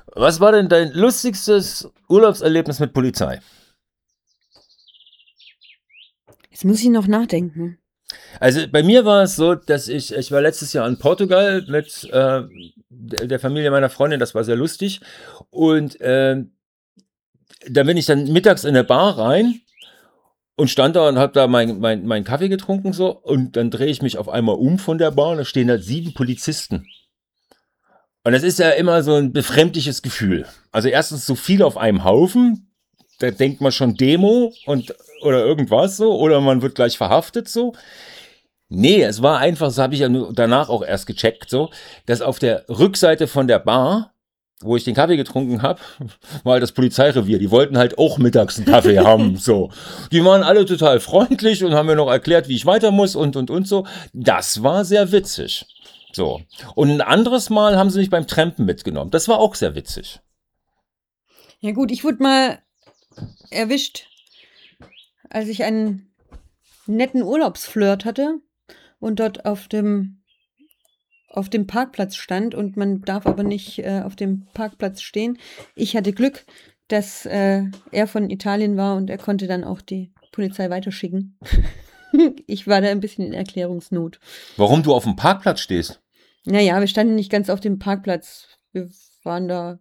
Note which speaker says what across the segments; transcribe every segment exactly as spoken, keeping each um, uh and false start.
Speaker 1: Was war denn dein lustigstes Urlaubserlebnis mit Polizei?
Speaker 2: Jetzt muss ich noch nachdenken.
Speaker 1: Also bei mir war es so, dass ich, ich war letztes Jahr in Portugal mit äh, der Familie meiner Freundin, das war sehr lustig. Und äh, da bin ich dann mittags in eine Bar rein und stand da und habe da meinen mein, mein Kaffee getrunken so. Und dann drehe ich mich auf einmal um von der Bar und da stehen da sieben Polizisten. Und das ist ja immer so ein befremdliches Gefühl. Also erstens so viel auf einem Haufen, da denkt man schon Demo und oder irgendwas so, oder man wird gleich verhaftet so. Nee, es war einfach, das habe ich ja nur danach auch erst gecheckt, so, dass auf der Rückseite von der Bar, wo ich den Kaffee getrunken habe, war halt das Polizeirevier. Die wollten halt auch mittags einen Kaffee haben, so. Die waren alle total freundlich und haben mir noch erklärt, wie ich weiter muss und, und, und so. Das war sehr witzig. So. Und ein anderes Mal haben sie mich beim Trampen mitgenommen. Das war auch sehr witzig.
Speaker 2: Ja gut, ich wurde mal erwischt, als ich einen netten Urlaubsflirt hatte und dort auf dem, auf dem Parkplatz stand und man darf aber nicht äh, auf dem Parkplatz stehen. Ich hatte Glück, dass äh, er von Italien war und er konnte dann auch die Polizei weiterschicken. Ich war da ein bisschen in Erklärungsnot.
Speaker 1: Warum du auf dem Parkplatz stehst?
Speaker 2: Naja, wir standen nicht ganz auf dem Parkplatz. Wir waren da,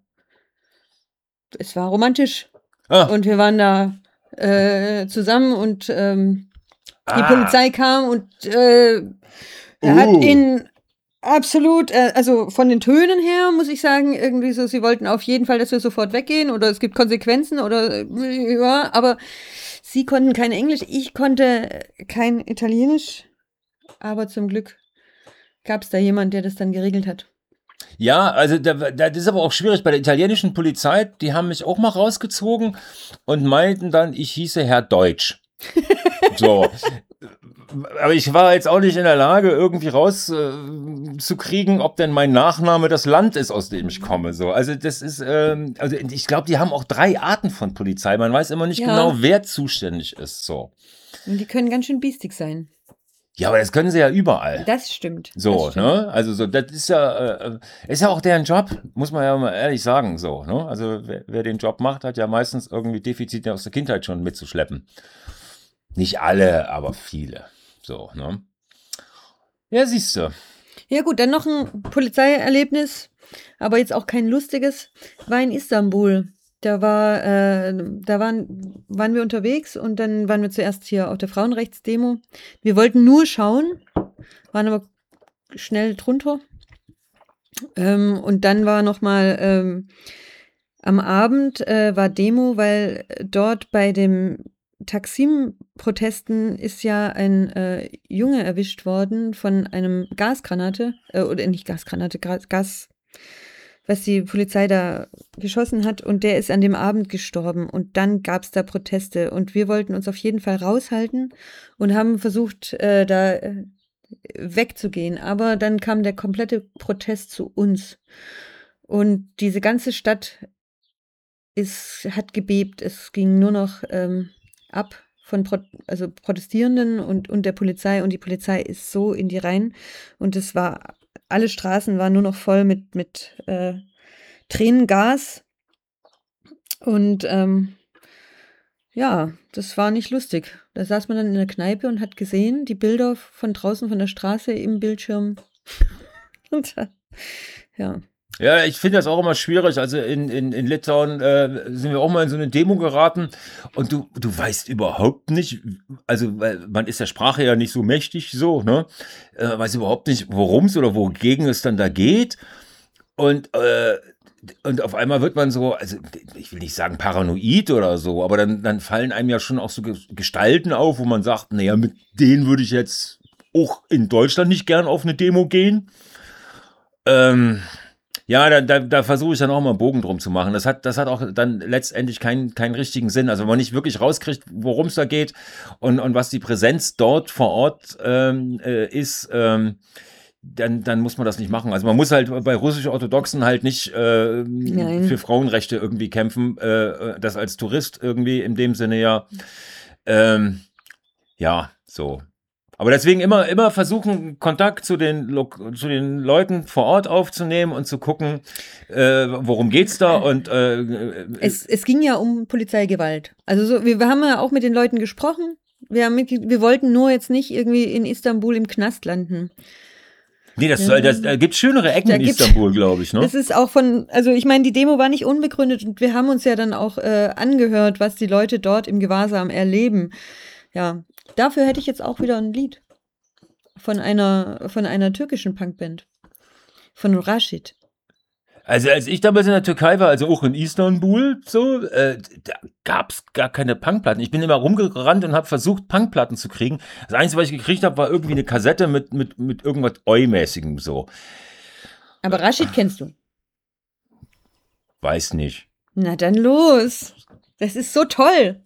Speaker 2: es war romantisch
Speaker 1: Ah,
Speaker 2: und wir waren da äh, zusammen und ähm, die
Speaker 1: ah,
Speaker 2: Polizei kam und äh, er hat
Speaker 1: uh.
Speaker 2: ihn absolut, äh, also von den Tönen her muss ich sagen, irgendwie so, sie wollten auf jeden Fall, dass wir sofort weggehen oder es gibt Konsequenzen oder äh, ja, aber sie konnten kein Englisch, ich konnte kein Italienisch, aber zum Glück gab es da jemand, der das dann geregelt hat.
Speaker 1: Ja, also da, da, das ist aber auch schwierig. Bei der italienischen Polizei, die haben mich auch mal rausgezogen und meinten dann, ich hieße Herr Deutsch. So. Aber ich war jetzt auch nicht in der Lage, irgendwie rauszukriegen, äh, ob denn mein Nachname das Land ist, aus dem ich komme. So. Also das ist, ähm, also ich glaube, die haben auch drei Arten von Polizei. Man weiß immer nicht
Speaker 2: Ja.
Speaker 1: genau, wer zuständig ist. So.
Speaker 2: Und die können ganz schön biestig sein.
Speaker 1: Ja, aber das können sie ja überall.
Speaker 2: Das stimmt.
Speaker 1: So,
Speaker 2: das stimmt.
Speaker 1: ne? Also so, das ist ja, äh, ist ja auch deren Job, muss man ja mal ehrlich sagen, so, ne? Also wer, wer den Job macht, hat ja meistens irgendwie Defizite aus der Kindheit schon mitzuschleppen. Nicht alle, aber viele. So, ne? Ja, siehst du.
Speaker 2: Ja gut, dann noch ein Polizeierlebnis, aber jetzt auch kein lustiges, war in Istanbul. Da war, äh, da waren, waren wir unterwegs und dann waren wir zuerst hier auf der Frauenrechtsdemo. Wir wollten nur schauen, waren aber schnell drunter. Ähm, und dann war noch mal ähm, am Abend äh, war Demo, weil dort bei dem Taksim-Protesten ist ja ein äh, Junge erwischt worden von einem Gasgranate, äh, oder nicht Gasgranate, Gas, Gas, was die Polizei da geschossen hat und der ist an dem Abend gestorben und dann gab es da Proteste und wir wollten uns auf jeden Fall raushalten und haben versucht, äh, da äh, wegzugehen, aber dann kam der komplette Protest zu uns und diese ganze Stadt ist, hat gebebt, es ging nur noch ähm, ab von Pro also Protestierenden und, und der Polizei und die Polizei ist so in die Reihen und es war, alle Straßen waren nur noch voll mit, mit äh, Tränengas und ähm, ja, das war nicht lustig. Da saß man dann in der Kneipe und hat gesehen, die Bilder von draußen von der Straße im Bildschirm und ja.
Speaker 1: Ja, ich finde das auch immer schwierig. Also in, in, in Litauen äh, sind wir auch mal in so eine Demo geraten und du, du weißt überhaupt nicht, also weil man ist der Sprache ja nicht so mächtig so, ne? Äh, weiß überhaupt nicht, worum es oder wogegen es dann da geht. Und, äh, und auf einmal wird man so, also ich will nicht sagen paranoid oder so, aber dann, dann fallen einem ja schon auch so Gestalten auf, wo man sagt, naja, mit denen würde ich jetzt auch in Deutschland nicht gern auf eine Demo gehen. Ähm, Ja, da, da, da versuche ich dann auch mal einen Bogen drum zu machen. Das hat, das hat auch dann letztendlich keinen, keinen richtigen Sinn. Also wenn man nicht wirklich rauskriegt, worum es da geht und, und was die Präsenz dort vor Ort ähm, äh, ist, ähm, dann, dann muss man das nicht machen. Also man muss halt bei russisch-orthodoxen halt nicht äh, für Frauenrechte irgendwie kämpfen, äh, das als Tourist irgendwie in dem Sinne ja. Ähm, ja, so. Aber deswegen immer, immer versuchen, Kontakt zu den, Lo- zu den Leuten vor Ort aufzunehmen und zu gucken, äh, worum geht's da. Und äh,
Speaker 2: Es, es ging ja um Polizeigewalt. Also so, wir, wir haben ja auch mit den Leuten gesprochen. Wir, haben mit, wir wollten nur jetzt nicht irgendwie in Istanbul im Knast landen.
Speaker 1: nee, das, soll, das da gibt schönere Ecken
Speaker 2: Da
Speaker 1: in
Speaker 2: gibt's-
Speaker 1: Istanbul, glaube ich. Ne?
Speaker 2: Das ist auch von, also ich meine, die Demo war nicht unbegründet und wir haben uns ja dann auch äh, angehört, was die Leute dort im Gewahrsam erleben. Ja, dafür hätte ich jetzt auch wieder ein Lied von einer, von einer türkischen Punkband. Von Rashid.
Speaker 1: Also als ich damals in der Türkei war, also auch in Istanbul, so, äh, da gab's gar keine Punkplatten. Ich bin immer rumgerannt und habe versucht, Punkplatten zu kriegen. Das Einzige, was ich gekriegt habe, war irgendwie eine Kassette mit, mit, mit irgendwas Oi-mäßigem so.
Speaker 2: Aber Rashid kennst du.
Speaker 1: Weiß nicht.
Speaker 2: Na dann los. Das ist so toll.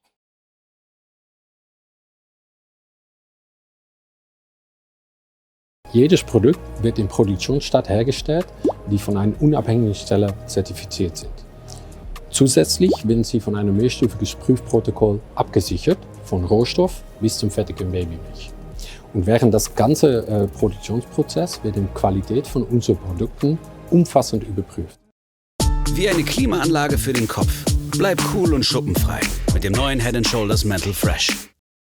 Speaker 3: Jedes Produkt wird in Produktionsstadt hergestellt, die von einer unabhängigen Stelle zertifiziert sind. Zusätzlich werden sie von einem mehrstufigen Prüfprotokoll abgesichert, von Rohstoff bis zum fertigen Babymilch. Und während das ganze äh, Produktionsprozess wird die Qualität von unseren Produkten umfassend überprüft.
Speaker 4: Wie eine Klimaanlage für den Kopf. Bleib cool und schuppenfrei mit dem neuen Head and Shoulders Mental Fresh.